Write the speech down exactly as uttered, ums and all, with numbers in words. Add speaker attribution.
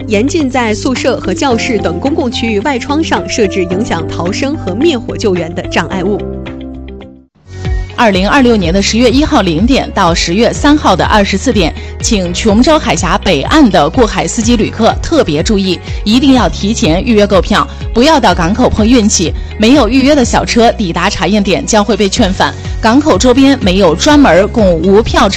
Speaker 1: 严禁在宿舍和教室等公共区域外窗上设置影响逃生和灭火救援的障碍物。
Speaker 2: 二零二六年的十月一号零点到十月三号的二十四点，请琼州海峡北岸的过海司机旅客特别注意，一定要提前预约购票，不要到港口碰运气。没有预约的小车抵达查验点将会被劝返。港口周边没有专门供无票车